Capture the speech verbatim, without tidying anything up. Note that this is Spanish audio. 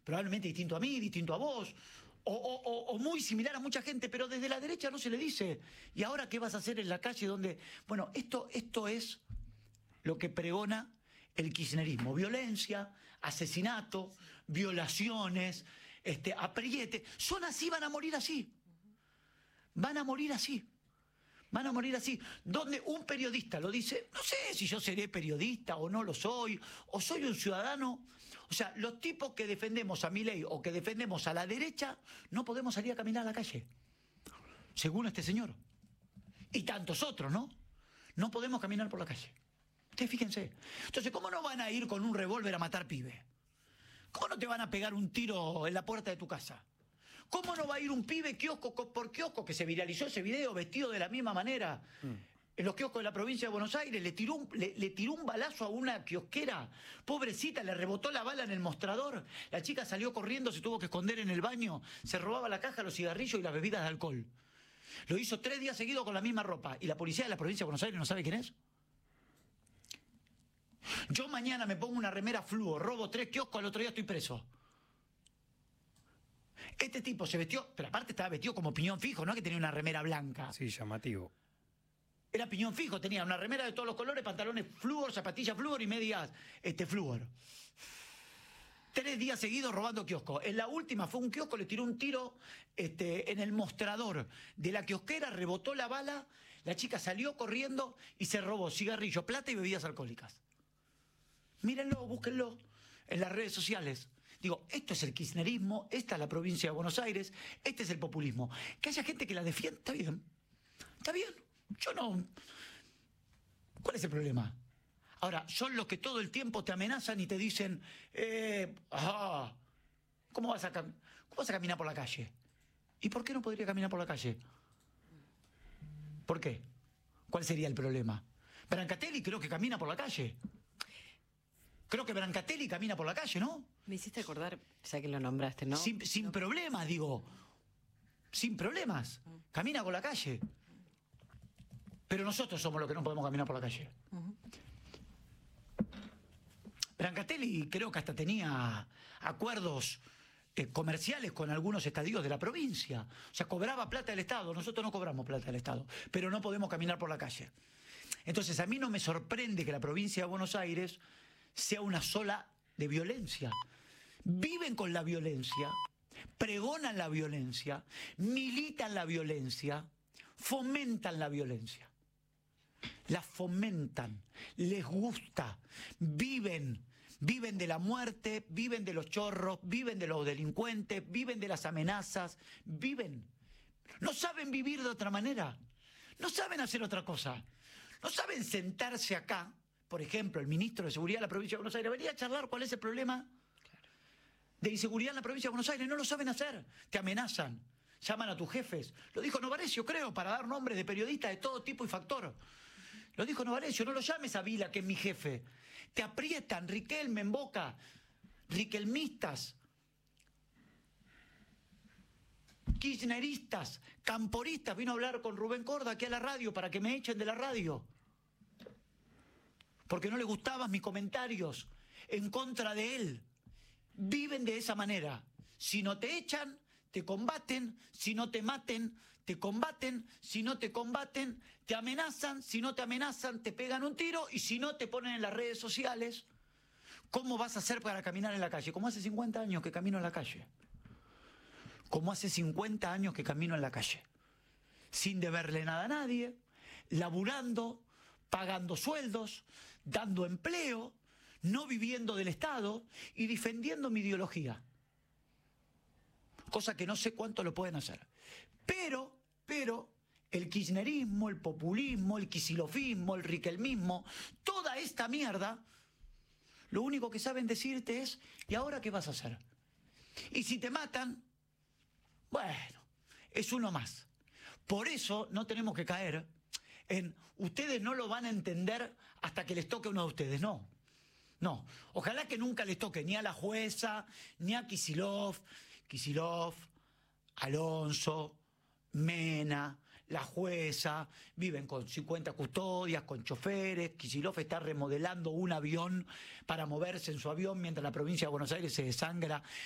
probablemente distinto a mí, distinto a vos, o, o, o muy similar a mucha gente, pero desde la derecha no se le dice. ¿Y ahora qué vas a hacer en la calle donde...? Bueno, esto, esto es lo que pregona el kirchnerismo: violencia, asesinato, violaciones, este, apriete. Son así, van a morir así. Van a morir así. Van a morir así. Donde un periodista lo dice, no sé si yo seré periodista o no lo soy, o soy un ciudadano. O sea, los tipos que defendemos a Milei o que defendemos a la derecha, no podemos salir a caminar a la calle, según este señor. Y tantos otros, ¿no? No podemos caminar por la calle. Ustedes fíjense. Entonces, ¿cómo no van a ir con un revólver a matar pibe? ¿Cómo no te van a pegar un tiro en la puerta de tu casa? ¿Cómo no va a ir un pibe kiosco por kiosco, que se viralizó ese video vestido de la misma manera? Mm. En los kioscos de la provincia de Buenos Aires le tiró, un, le, le tiró un balazo a una kiosquera. Pobrecita, le rebotó la bala en el mostrador. La chica salió corriendo, se tuvo que esconder en el baño. Se robaba la caja, los cigarrillos y las bebidas de alcohol. Lo hizo tres días seguidos con la misma ropa. ¿Y la policía de la provincia de Buenos Aires no sabe quién es? Yo mañana me pongo una remera fluo, robo tres kioscos, al otro día estoy preso. Este tipo se vestió, pero aparte estaba vestido como piñón fijo, no es que tenía una remera blanca. Sí, llamativo. Era piñón fijo, tenía una remera de todos los colores, pantalones flúor, zapatillas flúor y medias este, flúor. Tres días seguidos robando kioscos. En la última fue un kiosco, le tiró un tiro este, en el mostrador de la kiosquera, rebotó la bala, la chica salió corriendo y se robó cigarrillo, plata y bebidas alcohólicas. Mírenlo, búsquenlo en las redes sociales. Digo, esto es el kirchnerismo, esta es la provincia de Buenos Aires, este es el populismo. Que haya gente que la defienda, está bien. Está bien. Yo no... ¿Cuál es el problema? Ahora, son los que todo el tiempo te amenazan y te dicen, eh, ah, ¿cómo vas a, cam- ¿cómo vas a caminar por la calle? ¿Y por qué no podría caminar por la calle? ¿Por qué? ¿Cuál sería el problema? Brancatelli creo que camina por la calle. Creo que Brancatelli camina por la calle, ¿no? Me hiciste acordar, ya que lo nombraste, ¿no? Sin, sin no. problemas, digo. Sin problemas. Camina por la calle. Pero nosotros somos los que no podemos caminar por la calle. Uh-huh. Brancatelli creo que hasta tenía acuerdos eh, comerciales con algunos estadios de la provincia. O sea, cobraba plata del Estado. Nosotros no cobramos plata del Estado, pero no podemos caminar por la calle. Entonces, a mí no me sorprende que la provincia de Buenos Aires sea una sola de violencia. Viven con la violencia, pregonan la violencia, militan la violencia, fomentan la violencia. La fomentan, les gusta, viven, viven de la muerte, viven de los chorros, viven de los delincuentes, viven de las amenazas, viven. No saben vivir de otra manera, no saben hacer otra cosa, no saben sentarse acá. Por ejemplo, el ministro de Seguridad de la provincia de Buenos Aires venía a charlar cuál es el problema de inseguridad en la provincia de Buenos Aires. No lo saben hacer, te amenazan, llaman a tus jefes. Lo dijo Novarecio, creo, para dar nombres de periodistas de todo tipo y factor. Lo dijo Novarecio, no lo llames a Vila, que es mi jefe. Te aprietan, Riquelme en Boca, riquelmistas, kirchneristas, camporistas. Vino a hablar con Rubén Corda aquí a la radio para que me echen de la radio. Porque no le gustaban mis comentarios en contra de él. Viven de esa manera. Si no te echan, te combaten. Si no te maten, te combaten. Si no te combaten, te amenazan. Si no te amenazan, te pegan un tiro. Y si no, te ponen en las redes sociales. ¿Cómo vas a hacer para caminar en la calle? Como hace cincuenta años que camino en la calle. Como hace cincuenta años que camino en la calle. Sin deberle nada a nadie. Laburando, pagando sueldos, dando empleo, no viviendo del Estado y defendiendo mi ideología. Cosa que no sé cuánto lo pueden hacer. Pero, pero, el kirchnerismo, el populismo, el quisilofismo, el riquelmismo, toda esta mierda, lo único que saben decirte es, ¿y ahora qué vas a hacer? Y si te matan, bueno, es uno más. Por eso no tenemos que caer en ustedes no lo van a entender hasta que les toque uno de ustedes. No, no. Ojalá que nunca les toque ni a la jueza, ni a Kicillof, Kicillof, Alonso, Mena, la jueza, viven con cincuenta custodias, con choferes. Kicillof está remodelando un avión para moverse en su avión mientras la provincia de Buenos Aires se desangra